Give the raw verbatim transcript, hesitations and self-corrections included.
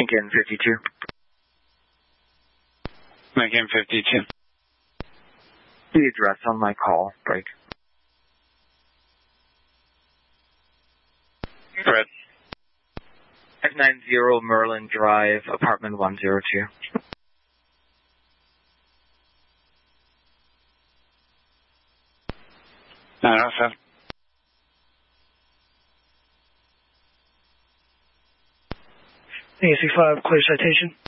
Lincoln fifty-two. Lincoln fifty-two. The address on my call, break. Fred. five ninety Merlin Drive, apartment one oh two. nine oh seven. A C five, clear citation.